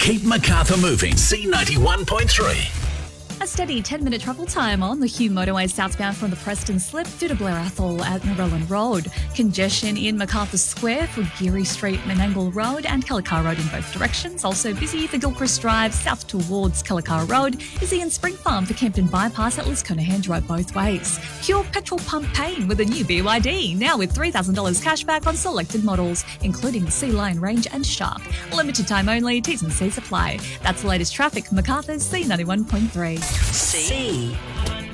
Keep Macarthur moving. C91.3. A steady 10-minute travel time on the Hume motorway southbound from the Preston Slip through to Blair Athol at Narellan Road. Congestion in Macarthur Square for Geary Street, Menangle Road and Kellicar Road in both directions. Also busy for Gilchrist Drive south towards Kellicar Road. Busy in Spring Farm for Kempton Bypass at Liscona Drive both ways. Cure petrol pump pain with a new BYD, now with $3,000 cash back on selected models, including the Sea Lion range and Shark. Limited time only, T's and C's apply. That's the latest traffic. Macarthur's C91.3. C.